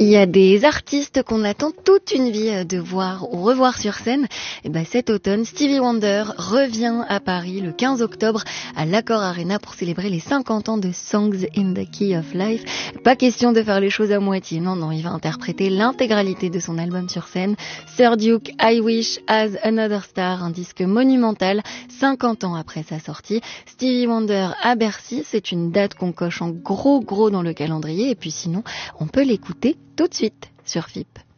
Il y a des artistes qu'on attend toute une vie de voir ou revoir sur scène. Et cet automne, Stevie Wonder revient à Paris le 15 octobre à l'Accor Arena pour célébrer les 50 ans de Songs in the Key of Life. Pas question de faire les choses à moitié. Non, il va interpréter l'intégralité de son album sur scène. Sir Duke, I Wish, As Another Star, un disque monumental, 50 ans après sa sortie. Stevie Wonder à Bercy, c'est une date qu'on coche en gros dans le calendrier. Et puis sinon, on peut l'écouter tout de suite sur FIP.